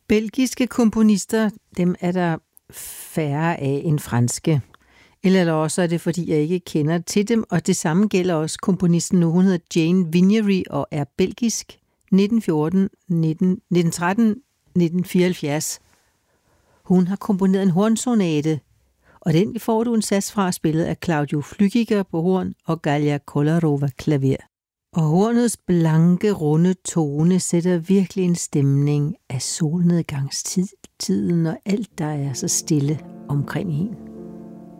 Belgiske komponister, dem er der færre af end franske. Eller også er det, fordi jeg ikke kender til dem, og det samme gælder også komponisten nu. Hun hedder Jane Vignery og er belgisk. 1913, 1974. Hun har komponeret en hornsonate, og den får du en sats fra, spillet af Claudio Flückiger på horn og Galia Kolarova klaver. Og hornets blanke, runde tone sætter virkelig en stemning af solnedgangstiden og alt, der er så stille omkring en.